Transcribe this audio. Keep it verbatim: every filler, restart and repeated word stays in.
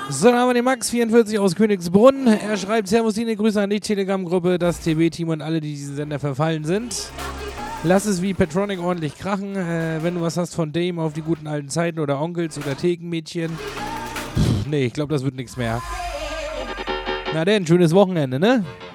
So, dann haben wir den Max vierundvierzig aus Königsbrunn. Er schreibt: Servusine, Grüße an die Telegram-Gruppe, das T B-Team und alle, die diesen Sender verfallen sind. Lass es wie Petronic ordentlich krachen. Äh, wenn du was hast von Dame auf die guten alten Zeiten oder Onkels oder Thekenmädchen. Pff, nee, ich glaube, das wird nichts mehr. Na denn, schönes Wochenende, ne?